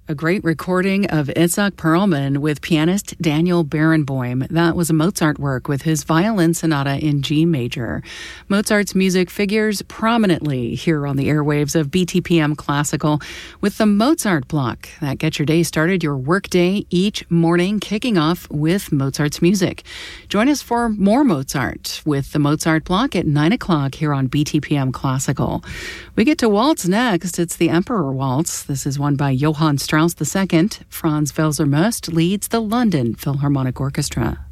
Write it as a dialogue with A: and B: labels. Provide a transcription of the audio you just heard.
A: A great recording of Itzhak Perlman with pianist Daniel Barenboim. That was a Mozart work with his violin sonata in G major. Mozart's music figures prominently here on the airwaves of BTPM Classical with the Mozart Block. That gets your day started, your work day each morning, kicking off with Mozart's music. Join us for more Mozart with the Mozart Block at 9 o'clock here on BTPM Classical. We get to waltz next. It's the Emperor Waltz. This is one by Johann Strauss II. Franz Welser-Möst leads the London Philharmonic Orchestra.